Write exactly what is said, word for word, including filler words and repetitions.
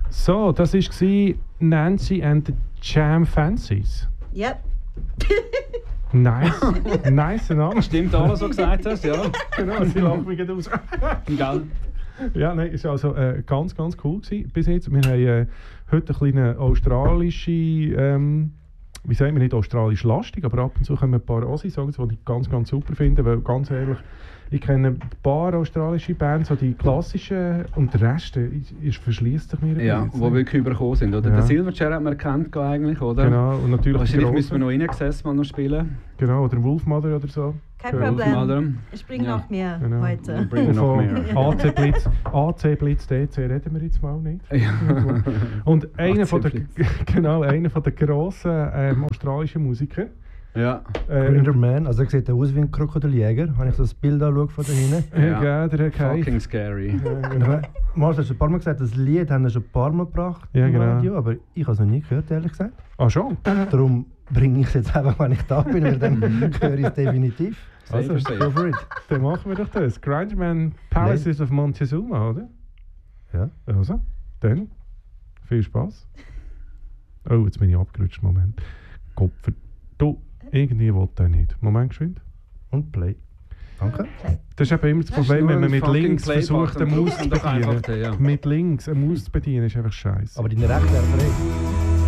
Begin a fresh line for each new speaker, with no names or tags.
So, das war Nancy and the Jam Fancies.
Yep.
Nice. Nice Name.
Stimmt alles, was du gesagt hast, ja.
Genau, sie lachen mich gerade aus.
Gell?
Ja, nein, es war also äh, ganz, ganz cool gewesen bis jetzt. Wir haben äh, heute eine kleine australische, ähm, wie sagen wir, nicht australisch lastig, aber ab und zu kommen ein paar Aussie-Songs, die ich ganz, ganz super finde, weil ganz ehrlich, ich kenne ein paar australische Bands, so die klassischen, und der Rest ist, ist verschließt sich mir ein
Ja,
bisschen.
die wirklich überkommen sind. Oder?
Ja.
Den Silverchair hat man erkannt eigentlich, oder?
Genau, und natürlich die
Wahrscheinlich müssen wir
Grossen.
noch reingesessen mal noch spielen.
Genau, oder Wolfmother oder so.
Kein
Genau.
Problem.
Wolfmother.
Ich bringe
Ja.
noch mehr
Genau.
heute.
Bring noch
Von
mehr.
A C Blitz, A C Blitz D C reden wir jetzt mal nicht.
Ja.
Und einer von der,
Blitz.
genau, einer von der grossen ähm, australischen Musiker.
Ja.
Äh,
Grinderman, also er sieht aus wie ein Krokodiljäger, wenn ich so das Bild anschaue von da hinten.
ja, ja, der Herr Kai.
Fucking scary.
Ja, genau.
Marcel hat schon ein paar Mal gesagt, das Lied haben wir schon ein paar Mal gebracht
Ja,
im
genau.
Radio, aber ich habe es noch nie gehört, ehrlich gesagt.
Ah, schon?
Darum bringe ich es jetzt einfach, wenn ich da bin, weil dann höre ich es definitiv.
Also,
Safe,
Go
safe.
for it.
Dann machen wir doch das. Grinderman Palaces of Montezuma, oder?
Ja.
Also, dann viel Spaß. Oh, jetzt bin ich abgerutscht. Moment. Kopf. Du, irgendwie wollte er nicht. Moment, geschwind.
Und Play. Danke.
Das ist eben immer das Problem, wenn man mit
Fucking
links versucht, eine
Playbutton
Maus zu
drücken, doch einfach
bedienen.
den, ja.
Mit links eine Maus zu bedienen ist einfach scheiße.
Aber deine Rechte wäre frei.